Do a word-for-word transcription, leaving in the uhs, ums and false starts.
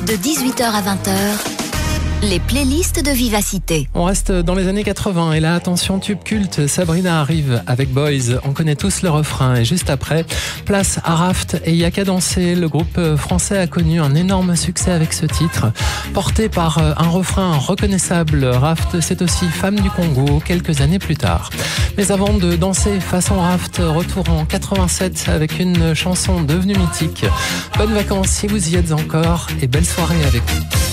De dix-huit heures à vingt heures, les playlists de Vivacité. On reste dans les années quatre-vingts et là, attention, tube culte, Sabrina arrive avec Boys. On connaît tous le refrain et juste après, place à Raft et Y'a qu'à danser. Le groupe français a connu un énorme succès avec ce titre. Porté par un refrain reconnaissable, Raft, c'est aussi Femme du Congo quelques années plus tard. Mais avant de danser façon Raft, retour en quatre-vingt-sept avec une chanson devenue mythique. Bonnes vacances si vous y êtes encore et belle soirée avec nous.